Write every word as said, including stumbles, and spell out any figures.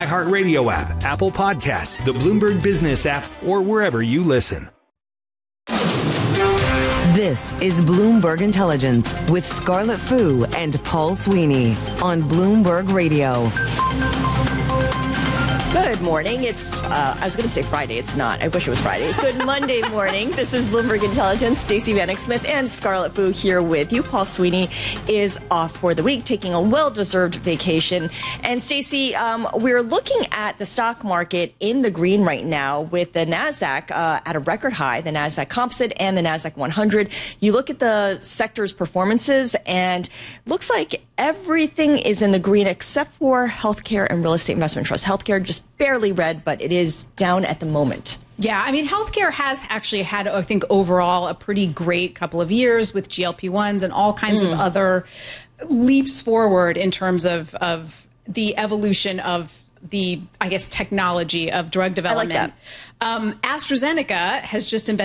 iHeartRadio app, Apple Podcasts, the Bloomberg Business app, or wherever you listen. This is Bloomberg Intelligence with Scarlett Fu and Paul Sweeney on Bloomberg Radio. Good morning. It's, uh, I was going to say Friday. It's not. I wish it was Friday. Good Monday morning. This is Bloomberg Intelligence. Stacey Vanek Smith and Scarlett Fu here with you. Paul Sweeney is off for the week, taking a well-deserved vacation. And Stacey, um, we're looking at the stock market in the green right now with the NASDAQ uh, at a record high, the NASDAQ Composite and the NASDAQ one hundred. You look at the sector's performances and looks like everything is in the green except for healthcare and real estate investment trust. Healthcare just barely red, but it is down at the moment. Yeah, I mean, healthcare has actually had, I think, overall a pretty great couple of years with G L P ones and all kinds mm. of other leaps forward in terms of, of the evolution of the, I guess, technology of drug development. I like that. Um, AstraZeneca has just invested